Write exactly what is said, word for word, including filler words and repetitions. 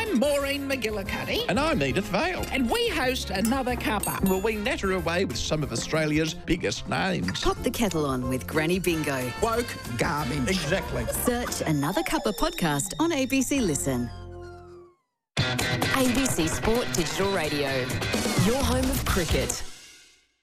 I'm Maureen McGillicuddy. And I'm Edith Vale. And we host Another Cuppa. Well, we natter away with some of Australia's biggest names. Pop the kettle on with Granny Bingo. Woke garbage. Exactly. Search Another Cuppa podcast on A B C Listen. A B C Sport Digital Radio, your home of cricket.